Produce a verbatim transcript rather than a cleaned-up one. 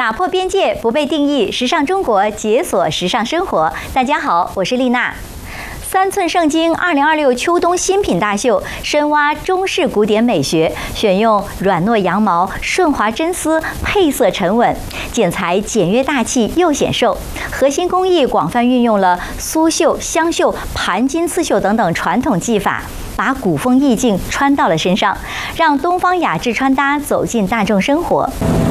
打破边界，不被定义，时尚中国解锁时尚生活。大家好，我是丽娜。三寸圣经二零二六秋冬新品大秀，深挖中式古典美学，选用软糯羊毛、顺滑真丝，配色沉稳，剪裁简约大气又显瘦。核心工艺广泛运用了苏绣、香绣、盘金刺绣等等传统技法，把古风意境穿到了身上，让东方雅致穿搭走进大众生活。